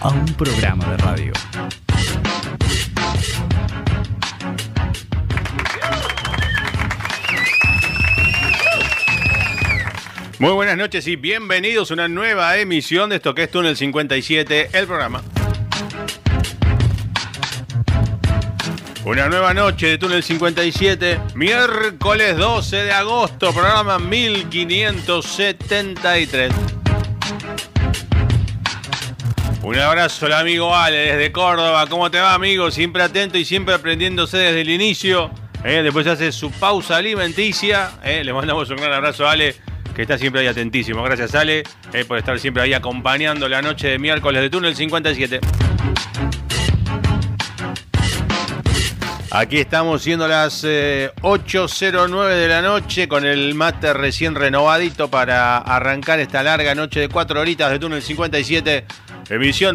a un programa de radio. Muy buenas noches y bienvenidos a una nueva emisión de esto que es Túnel 57, el programa. Una nueva noche de Túnel 57, miércoles 12 de agosto, programa 1573. Un abrazo al amigo Ale desde Córdoba. ¿Cómo te va, amigo? Siempre atento y siempre aprendiéndose desde el inicio. Después hace su pausa alimenticia. Le mandamos un gran abrazo a Ale, que está siempre ahí atentísimo. Gracias, Ale, por estar siempre ahí acompañando la noche de miércoles de Túnel 57. Aquí estamos siendo las 8:09 de la noche con el mate recién renovadito para arrancar esta larga noche de 4 horitas de Túnel 57, emisión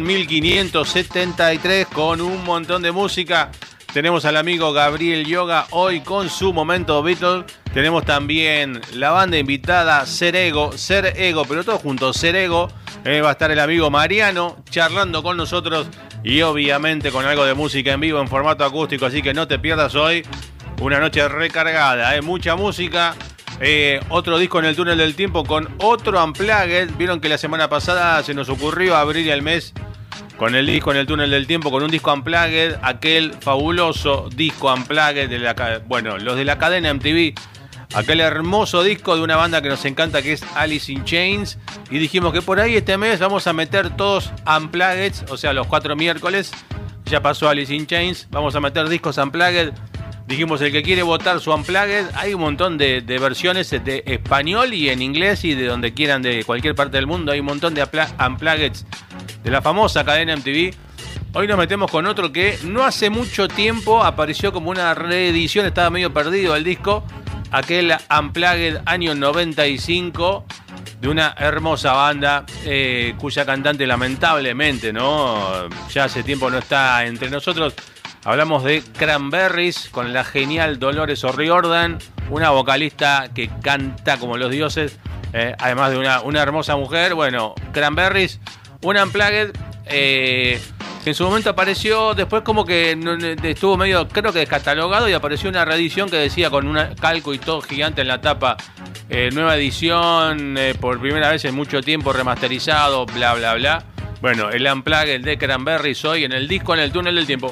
1573 con un montón de música. Tenemos al amigo Gabriel Yoga hoy con su momento Beatles. Tenemos también la banda invitada Ser Ego, pero todos juntos, Ser Ego. Va a estar el amigo Mariano charlando con nosotros y obviamente con algo de música en vivo en formato acústico, así que no te pierdas hoy una noche recargada, mucha música. Otro disco en el túnel del tiempo con otro Unplugged. Vieron que la semana pasada se nos ocurrió abrir el mes con el disco en el túnel del tiempo, con un disco Unplugged, aquel fabuloso disco Unplugged de los de la cadena MTV, aquel hermoso disco de una banda que nos encanta que es Alice in Chains, y dijimos que por ahí este mes vamos a meter todos Unplugged, o sea, los 4 miércoles, ya pasó Alice in Chains, vamos a meter discos Unplugged. Dijimos, el que quiere votar su Unplugged, hay un montón de versiones de español y en inglés y de donde quieran, de cualquier parte del mundo, hay un montón de Unplugged de la famosa cadena MTV. Hoy nos metemos con otro que no hace mucho tiempo apareció como una reedición, estaba medio perdido el disco, aquel Unplugged año 95 de una hermosa banda cuya cantante lamentablemente ya hace tiempo no está entre nosotros. Hablamos de Cranberries con la genial Dolores O'Riordan, una vocalista que canta como los dioses, además de una hermosa mujer. Bueno, Cranberries, un Unplugged que en su momento apareció, después como que estuvo medio, creo que descatalogado, y apareció una reedición que decía con un calco y todo gigante en la tapa, nueva edición, por primera vez en mucho tiempo, remasterizado, bla bla bla. Bueno, el Unplugged de Cranberries hoy en el disco en el túnel del tiempo.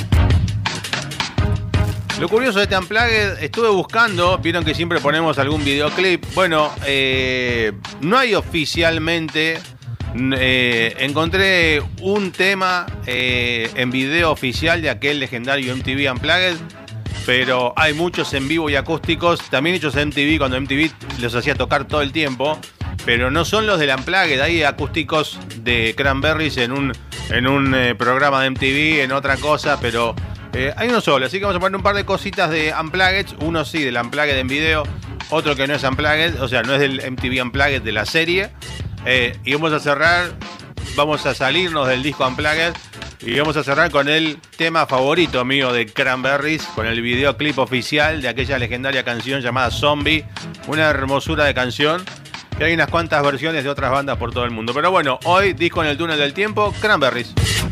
Lo curioso de este Unplugged, estuve buscando, vieron que siempre ponemos algún videoclip. Bueno, no hay oficialmente, encontré un tema en video oficial de aquel legendario MTV Unplugged, pero hay muchos en vivo y acústicos, también hechos en MTV, cuando MTV los hacía tocar todo el tiempo, pero no son los del Unplugged. Hay acústicos de Cranberries en un programa de MTV, en otra cosa, pero hay uno solo, así que vamos a poner un par de cositas de Unplugged, uno sí del Unplugged en video, otro que no es Unplugged, o sea, no es del MTV Unplugged de la serie, y vamos a salirnos del disco Unplugged y vamos a cerrar con el tema favorito mío de Cranberries, con el videoclip oficial de aquella legendaria canción llamada Zombie, una hermosura de canción, que hay unas cuantas versiones de otras bandas por todo el mundo, pero bueno, hoy disco en el túnel del tiempo, Cranberries.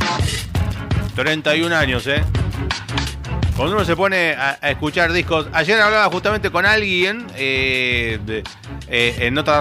31 años, Cuando uno se pone a escuchar discos. Ayer hablaba justamente con alguien en otra